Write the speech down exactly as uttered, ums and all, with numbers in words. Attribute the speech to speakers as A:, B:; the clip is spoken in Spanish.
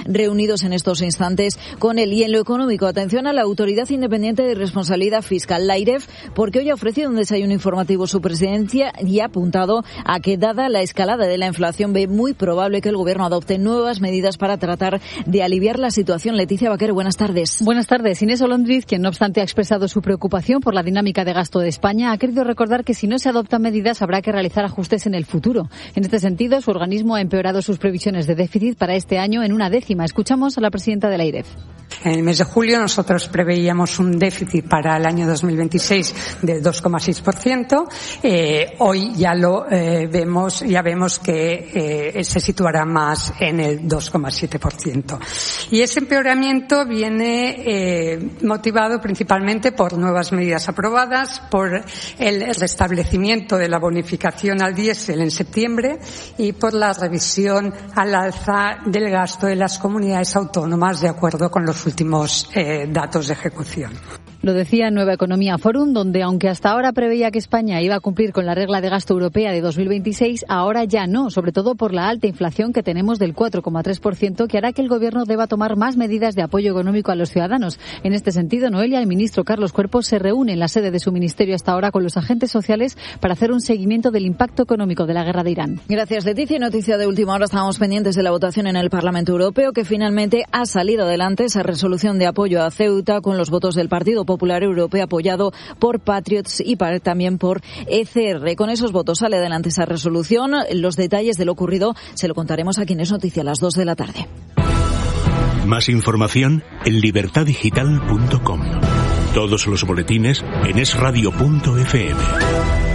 A: reunidos en estos instantes con él. Y en lo económico, atención a la Autoridad Independiente de Responsabilidad Fiscal, la AIREF, porque hoy ha ofrecido un desayuno informativo su presidencia y ha apuntado a que, dada la escalada de la inflación, ve muy probable que el Gobierno adopte nuevas medidas para tratar de aliviar la situación. Leticia Vaquero, buenas tardes.
B: Buenas tardes. Inés Olondriz, quien no obstante ha expresado su preocupación por la dinámica de gasto de España, ha querido recordar que si no se adoptan medidas habrá que realizar ajustes en el futuro. En este sentido, su organismo ha empeorado sus previsiones de déficit para este año en una décima. Escuchamos a la presidenta de la AIREF.
C: En el mes de julio nosotros preveíamos un déficit para el año dos mil veintiséis del dos coma seis por ciento. Eh, hoy ya lo eh, vemos, ya vemos que eh, se situará más en el dos coma siete por ciento. Y ese empeoramiento viene eh, motivado principalmente por nuevas medidas aprobadas, por el restablecimiento de la bonificación al diésel en septiembre y por la revisión al alza del gasto de las comunidades autónomas de acuerdo con los últimos eh, datos de ejecución.
B: Lo decía Nueva Economía Forum, donde aunque hasta ahora preveía que España iba a cumplir con la regla de gasto europea de dos mil veintiséis, ahora ya no, sobre todo por la alta inflación que tenemos del cuatro coma tres por ciento, que hará que el Gobierno deba tomar más medidas de apoyo económico a los ciudadanos. En este sentido, Noelia, el ministro Carlos Cuerpo, se reúne en la sede de su ministerio hasta ahora con los agentes sociales para hacer un seguimiento del impacto económico de la guerra de Irán.
A: Gracias, Leticia. Noticia de última hora, estábamos pendientes de la votación en el Parlamento Europeo, que finalmente ha salido adelante esa resolución de apoyo a Ceuta con los votos del Partido Popular Europeo, apoyado por Patriots y también por E C R. Con esos votos sale adelante esa resolución. Los detalles de lo ocurrido se lo contaremos aquí en Es Noticia a las dos de la tarde.
D: Más información en libertad digital punto com. Todos los boletines en es radio punto efe eme.